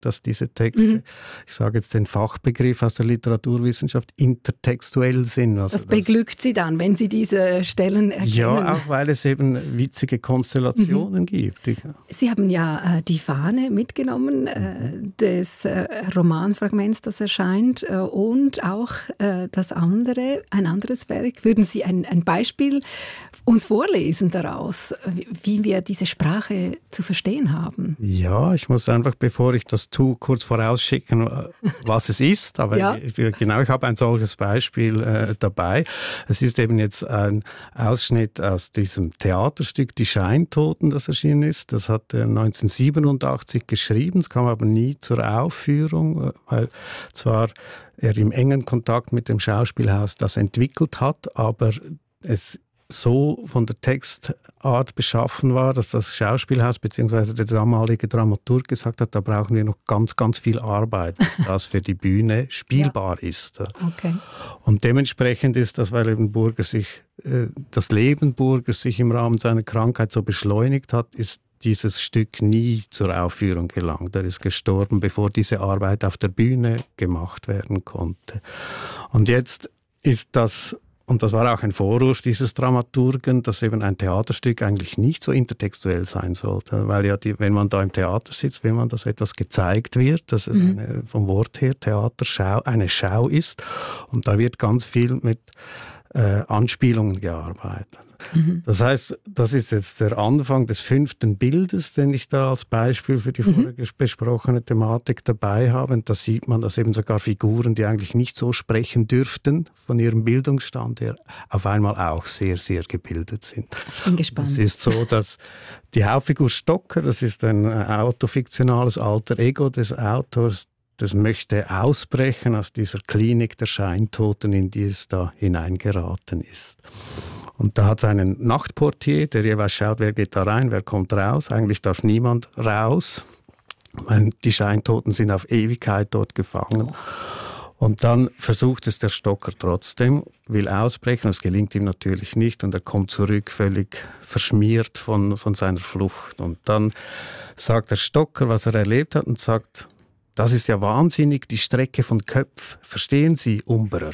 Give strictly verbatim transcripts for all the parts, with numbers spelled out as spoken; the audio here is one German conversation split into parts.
dass diese Texte, mhm. ich sage jetzt den Fachbegriff aus der Literaturwissenschaft, intertextuell sind. Also das beglückt das, Sie dann, wenn Sie diese Stellen erkennen? Ja, auch weil es eben witzige Konstellationen mhm. gibt. Sie haben ja äh, die Fahne mitgenommen, äh, des äh, Romanfragments, das erscheint, äh, und auch äh, das andere, ein anderes Werk. Würden Sie ein, ein Beispiel uns vorlesen daraus, wie wir diese Sprache zu verstehen haben? Ja, ich muss einfach, bevor ich das tue, kurz vorausschicken, was es ist. Aber ja. ich, genau, ich habe ein solches Beispiel äh, dabei. Es ist eben jetzt ein Ausschnitt aus diesem Theaterstück Die Scheintoten, das erschienen ist. Das hat er neunzehnhundertsiebenundachtzig geschrieben. Es kam aber nie zur Aufführung, weil zwar er im engen Kontakt mit dem Schauspielhaus das entwickelt hat, aber es so von der Textart beschaffen war, dass das Schauspielhaus bzw. der damalige Dramaturg gesagt hat, da brauchen wir noch ganz, ganz viel Arbeit, dass das für die Bühne spielbar ja. ist. Okay. Und dementsprechend ist das, weil eben Burger sich, äh, das Leben Burgers sich im Rahmen seiner Krankheit so beschleunigt hat, ist dieses Stück nie zur Aufführung gelangt. Er ist gestorben, bevor diese Arbeit auf der Bühne gemacht werden konnte. Und jetzt ist das, und das war auch ein Vorwurf dieses Dramaturgen, dass eben ein Theaterstück eigentlich nicht so intertextuell sein sollte. Weil ja, die, wenn man da im Theater sitzt, will man, dass etwas gezeigt wird, dass es mhm. eine, vom Wort her Theaterschau, eine Schau ist. Und da wird ganz viel mit äh, Anspielungen gearbeitet. Mhm. Das heißt, das ist jetzt der Anfang des fünften Bildes, den ich da als Beispiel für die mhm. vorige besprochene Thematik dabei habe. Und da sieht man, dass eben sogar Figuren, die eigentlich nicht so sprechen dürften, von ihrem Bildungsstand her, auf einmal auch sehr, sehr gebildet sind. Ich bin gespannt. Es ist so, dass die Hauptfigur Stocker, das ist ein autofiktionales Alter Ego des Autors, das möchte ausbrechen aus dieser Klinik der Scheintoten, in die es da hineingeraten ist. Und da hat es einen Nachtportier, der jeweils schaut, wer geht da rein, wer kommt raus. Eigentlich darf niemand raus. Die Scheintoten sind auf Ewigkeit dort gefangen. Und dann versucht es der Stocker trotzdem, will ausbrechen. Es gelingt ihm natürlich nicht und er kommt zurück, völlig verschmiert von, von seiner Flucht. Und dann sagt der Stocker, was er erlebt hat und sagt, das ist ja wahnsinnig, die Strecke von Köpf. Verstehen Sie, Umbrer?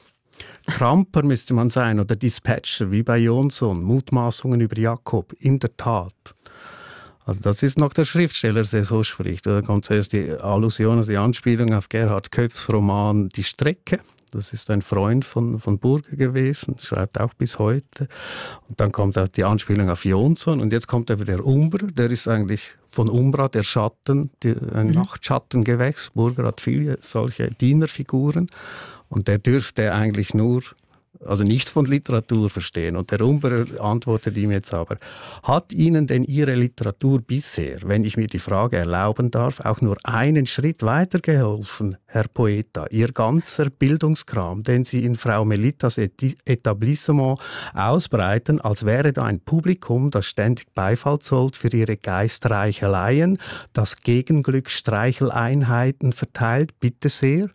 Kramper müsste man sein oder Dispatcher, wie bei Jonsson, Mutmaßungen über Jakob, in der Tat. Also das ist noch der Schriftsteller, der so spricht. Da kommt zuerst die Allusion, also die Anspielung auf Gerhard Köpfs Roman Die Strecke. Das ist ein Freund von, von Burger gewesen, schreibt auch bis heute. Und dann kommt auch die Anspielung auf Jonsson und jetzt kommt aber der Umbrer, der ist eigentlich von Umbra, der Schatten, die, ein mhm. Nachtschattengewächs. Burger hat viele solche Dienerfiguren. Und der dürfte eigentlich nur, also nichts von Literatur verstehen. Und der Umbrer antwortet ihm jetzt aber, hat Ihnen denn Ihre Literatur bisher, wenn ich mir die Frage erlauben darf, auch nur einen Schritt weitergeholfen, Herr Poeta? Ihr ganzer Bildungskram, den Sie in Frau Melitas Etablissement ausbreiten, als wäre da ein Publikum, das ständig Beifall zollt für Ihre Geistreicheleien, das Gegenglück Streicheleinheiten verteilt, bitte sehr.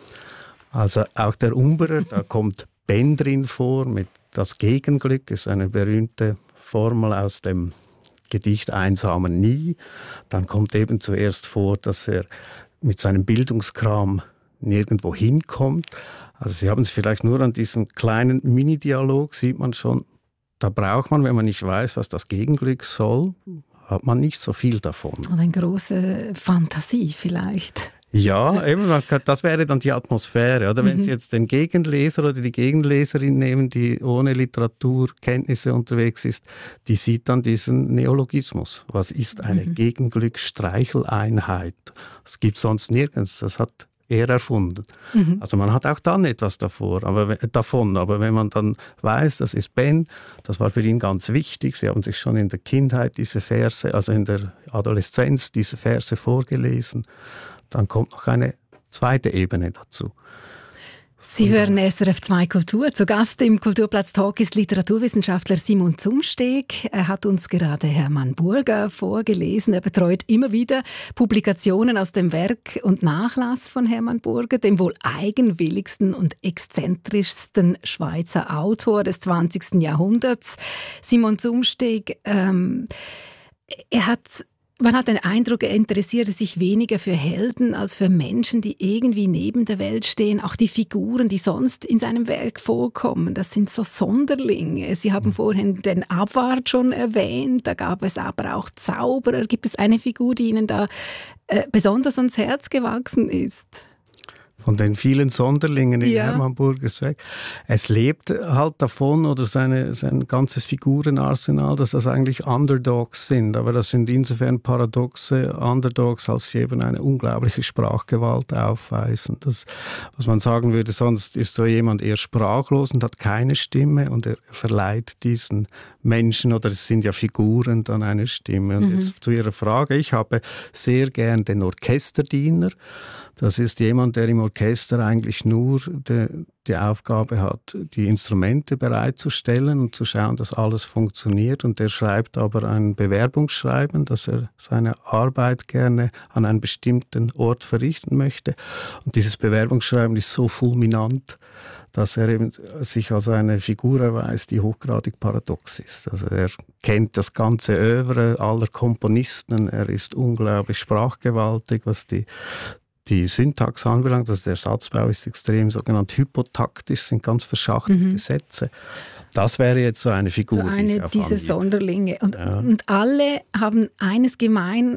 Also auch der Umbrer, da kommt Ben drin vor mit das Gegenglück, ist eine berühmte Formel aus dem Gedicht Einsamer Nie. Dann kommt eben zuerst vor, dass er mit seinem Bildungskram nirgendwo hinkommt. Also Sie haben es vielleicht nur an diesem kleinen Mini-Dialog, sieht man schon, da braucht man, wenn man nicht weiß, was das Gegenglück soll, hat man nicht so viel davon. Und eine große Fantasie vielleicht. Ja, eben, das wäre dann die Atmosphäre. Oder wenn mhm. Sie jetzt den Gegenleser oder die Gegenleserin nehmen, die ohne Literaturkenntnisse unterwegs ist, die sieht dann diesen Neologismus. Was ist eine mhm. Gegenglück-Streicheleinheit? Das gibt es sonst nirgends. Das hat er erfunden. Mhm. Also man hat auch dann etwas davor, aber, davon. Aber wenn man dann weiß, das ist Ben, das war für ihn ganz wichtig. Sie haben sich schon in der Kindheit diese Verse, also in der Adoleszenz diese Verse vorgelesen. Dann kommt noch eine zweite Ebene dazu. Sie hören S R F zwei Kultur. Zu Gast im Kulturplatz Talk ist Literaturwissenschaftler Simon Zumsteg. Er hat uns gerade Hermann Burger vorgelesen. Er betreut immer wieder Publikationen aus dem Werk und Nachlass von Hermann Burger, dem wohl eigenwilligsten und exzentrischsten Schweizer Autor des zwanzigsten Jahrhunderts. Simon Zumsteg, ähm, er hat Man hat den Eindruck, er interessierte sich weniger für Helden als für Menschen, die irgendwie neben der Welt stehen. Auch die Figuren, die sonst in seinem Werk vorkommen, das sind so Sonderlinge. Sie haben vorhin den Abwart schon erwähnt, da gab es aber auch Zauberer. Gibt es eine Figur, die Ihnen da äh, besonders ans Herz gewachsen ist? Von den vielen Sonderlingen in ja. Hermann Burgers Werk. Es lebt halt davon, oder seine, sein ganzes Figurenarsenal, dass das eigentlich Underdogs sind. Aber das sind insofern paradoxe Underdogs, als sie eben eine unglaubliche Sprachgewalt aufweisen. Das, was man sagen würde, sonst ist so jemand eher sprachlos und hat keine Stimme und er verleiht diesen Menschen, oder es sind ja Figuren, dann eine Stimme. Und mhm. jetzt zu Ihrer Frage, ich habe sehr gern den Orchesterdiener. Das ist jemand, der im Orchester eigentlich nur die, die Aufgabe hat, die Instrumente bereitzustellen und zu schauen, dass alles funktioniert. Und der schreibt aber ein Bewerbungsschreiben, dass er seine Arbeit gerne an einem bestimmten Ort verrichten möchte. Und dieses Bewerbungsschreiben ist so fulminant, dass er eben sich als eine Figur erweist, die hochgradig paradox ist. Also er kennt das ganze Œuvre aller Komponisten, er ist unglaublich sprachgewaltig, was die Die Syntax anbelangt, also der Satzbau ist extrem sogenannt hypotaktisch, sind ganz verschachtelte mhm. Sätze. Das wäre jetzt so eine Figur. So eine die dieser Sonderlinge. Und, ja. und alle haben eines gemein,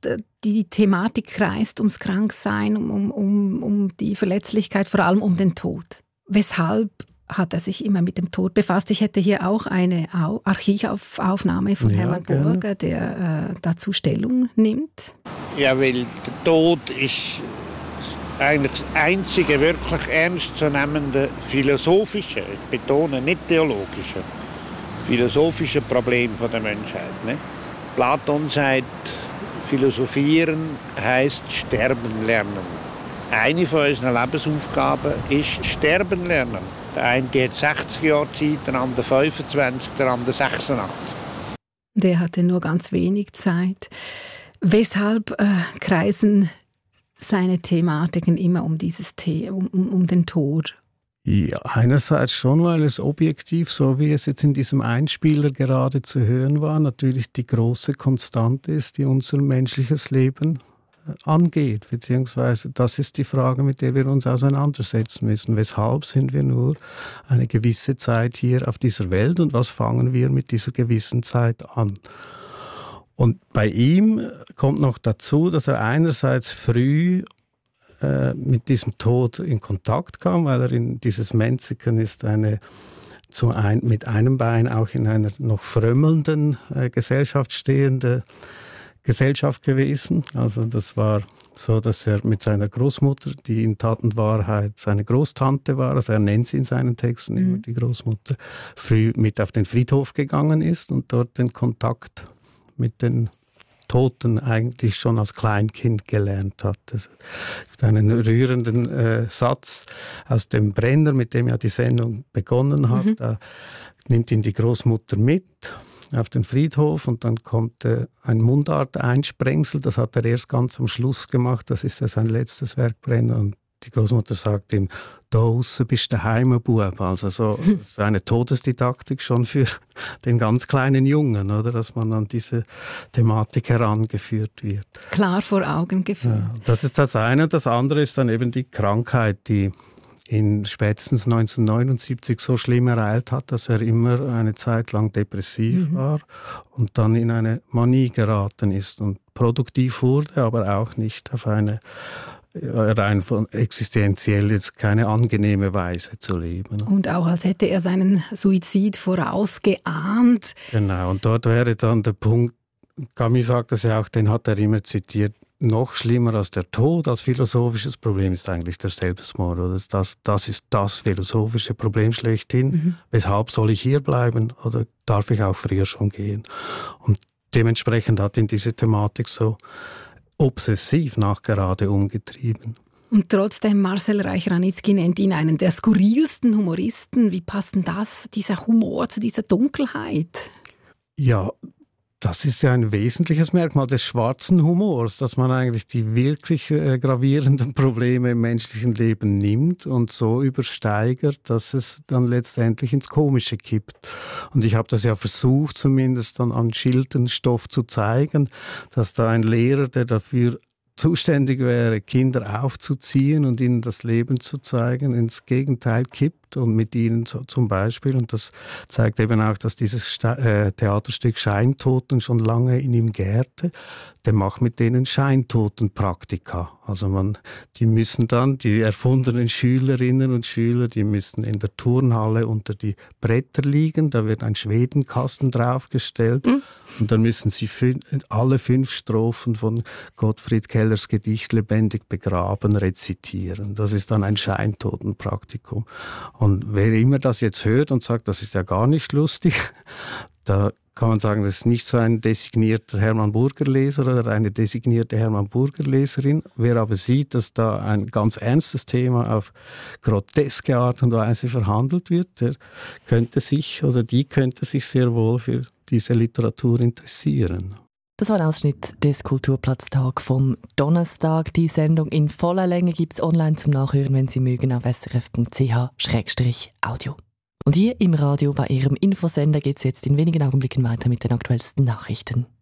die Thematik kreist ums Kranksein, um, um, um die Verletzlichkeit, vor allem um den Tod. Weshalb hat er sich immer mit dem Tod befasst? Ich hätte hier auch eine Archivaufnahme von ja, Hermann Burger, der äh, dazu Stellung nimmt. Ja, weil der Tod ist eigentlich das einzige wirklich ernstzunehmende philosophische, ich betone nicht theologische, philosophische Problem der Menschheit. Ne? Platon sagt, philosophieren heisst sterben lernen. Eine von unseren Lebensaufgaben ist sterben lernen. Der eine hat sechzig Jahre Zeit, der andere fünfundzwanzig, der andere sechsundachtzig. Der hatte nur ganz wenig Zeit. Weshalb äh, kreisen seine Thematiken immer um dieses The- um, um, um den Tod? Ja, einerseits schon, weil es objektiv, so wie es jetzt in diesem Einspieler gerade zu hören war, natürlich die große Konstante ist, die unser menschliches Leben angeht, beziehungsweise das ist die Frage, mit der wir uns auseinandersetzen müssen. Weshalb sind wir nur eine gewisse Zeit hier auf dieser Welt und was fangen wir mit dieser gewissen Zeit an? Und bei ihm kommt noch dazu, dass er einerseits früh äh, mit diesem Tod in Kontakt kam, weil er in dieses Menziken ist eine zu ein, mit einem Bein auch in einer noch frömmelnden äh, Gesellschaft stehende Gesellschaft gewesen. Also das war so, dass er mit seiner Großmutter, die in Tat und Wahrheit seine Großtante war, also er nennt sie in seinen Texten immer die Großmutter, früh mit auf den Friedhof gegangen ist und dort den Kontakt mit den Toten eigentlich schon als Kleinkind gelernt hat. Das ist einen rührenden äh, Satz aus dem Brenner, mit dem ja die Sendung begonnen hat. Mhm. Da nimmt ihn die Großmutter mit auf den Friedhof und dann kommt äh, ein Mundart-Einsprengsel, das hat er erst ganz am Schluss gemacht, das ist ja sein letztes Werk, Brenner, und die Großmutter sagt ihm, da aussen bist du daheim, Bub. Also so, das ist eine Todesdidaktik schon für den ganz kleinen Jungen, oder, dass man an diese Thematik herangeführt wird. Klar vor Augen geführt. Ja, das ist das eine. Das andere ist dann eben die Krankheit, die ihn spätestens neunzehnhundertneunundsiebzig so schlimm ereilt hat, dass er immer eine Zeit lang depressiv mhm. war und dann in eine Manie geraten ist und produktiv wurde, aber auch nicht auf eine rein von existenziell jetzt keine angenehme Weise zu leben. Und auch als hätte er seinen Suizid vorausgeahnt. Genau, und dort wäre dann der Punkt, Camus sagt das ja auch, den hat er immer zitiert, noch schlimmer als der Tod, als philosophisches Problem ist eigentlich der Selbstmord. Oder das, das ist das philosophische Problem schlechthin. Mhm. Weshalb soll ich hier bleiben oder darf ich auch früher schon gehen? Und dementsprechend hat ihn diese Thematik so obsessiv nachgerade umgetrieben. Und trotzdem, Marcel Reich-Ranitzky nennt ihn einen der skurrilsten Humoristen. Wie passt denn das, dieser Humor zu dieser Dunkelheit? Ja, Das ist ja ein wesentliches Merkmal des schwarzen Humors, dass man eigentlich die wirklich äh, gravierenden Probleme im menschlichen Leben nimmt und so übersteigert, dass es dann letztendlich ins Komische kippt. Und ich habe das ja versucht, zumindest dann an Schildenstoff zu zeigen, dass da ein Lehrer, der dafür zuständig wäre, Kinder aufzuziehen und ihnen das Leben zu zeigen, ins Gegenteil kippt und mit ihnen so, zum Beispiel, und das zeigt eben auch, dass dieses Sta- äh, Theaterstück Scheintoten schon lange in ihm gärte, der macht mit denen Scheintotenpraktika. Also man, die müssen dann, die erfundenen Schülerinnen und Schüler, die müssen in der Turnhalle unter die Bretter liegen, da wird ein Schwedenkasten draufgestellt mhm. und dann müssen sie fün- alle fünf Strophen von Gottfried Kellers Gedicht Lebendig begraben rezitieren. Das ist dann ein Scheintotenpraktikum. Und wer immer das jetzt hört und sagt, das ist ja gar nicht lustig, da kann man sagen, das ist nicht so ein designierter Hermann Burger-Leser oder eine designierte Hermann Burger-Leserin. Wer aber sieht, dass da ein ganz ernstes Thema auf groteske Art und Weise verhandelt wird, der könnte sich oder die könnte sich sehr wohl für diese Literatur interessieren. Das war ein Ausschnitt des Kulturplatztag vom Donnerstag. Die Sendung in voller Länge gibt es online zum Nachhören, wenn Sie mögen, auf s r f punkt c h slash audio. Und hier im Radio bei Ihrem Infosender geht es jetzt in wenigen Augenblicken weiter mit den aktuellsten Nachrichten.